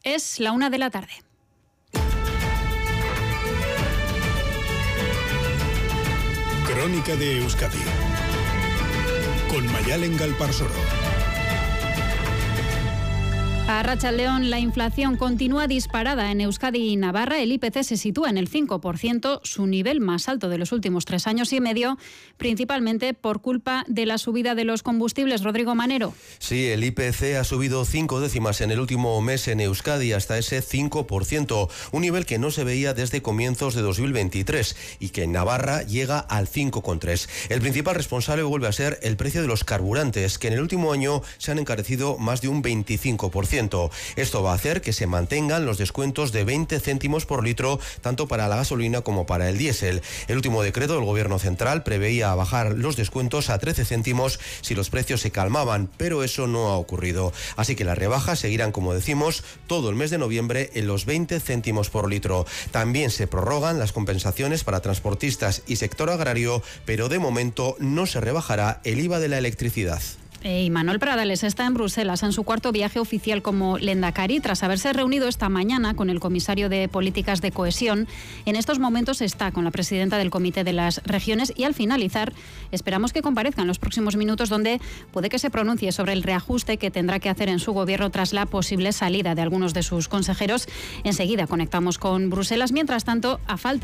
Es la 1 de la tarde. Crónica de Euskadi con Mayalen Galparsoro. A Arratsaldeon, la inflación continúa disparada en Euskadi y Navarra. El IPC se sitúa en el 5%, su nivel más alto de los últimos 3 años y medio, principalmente por culpa de la subida de los combustibles. Rodrigo Manero. Sí, el IPC ha subido 5 décimas en el último mes en Euskadi, hasta ese 5%, un nivel que no se veía desde comienzos de 2023 y que en Navarra llega al 5,3%. El principal responsable vuelve a ser el precio de los carburantes, que en el último año se han encarecido más de un 25%. Esto va a hacer que se mantengan los descuentos de 20 céntimos por litro, tanto para la gasolina como para el diésel. El último decreto del Gobierno central preveía bajar los descuentos a 13 céntimos si los precios se calmaban, pero eso no ha ocurrido. Así que las rebajas seguirán, como decimos, todo el mes de noviembre en los 20 céntimos por litro. También se prorrogan las compensaciones para transportistas y sector agrario, pero de momento no se rebajará el IVA de la electricidad. Y Manuel Pradales está en Bruselas en su cuarto viaje oficial como Lehendakari, tras haberse reunido esta mañana con el comisario de Políticas de Cohesión. En estos momentos está con la presidenta del Comité de las Regiones y al finalizar esperamos que comparezca en los próximos minutos, donde puede que se pronuncie sobre el reajuste que tendrá que hacer en su gobierno tras la posible salida de algunos de sus consejeros. Enseguida conectamos con Bruselas. Mientras tanto, a falta